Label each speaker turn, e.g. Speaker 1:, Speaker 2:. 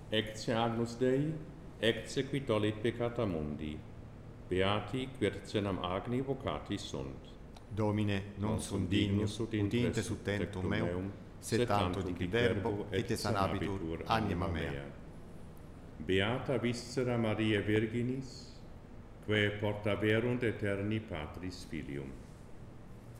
Speaker 1: Ecce Agnus Dei, ecce qui tollit peccata mundi. Beati quercenam agni vocati sunt.
Speaker 2: Domine, non sum dignus, ut inte sub tentum meum, sed tanto dicit verbo, et sanabitur anima mea.
Speaker 1: Beata viscera Mariae Virginis, quae portaverunt aeterni Patris Filium.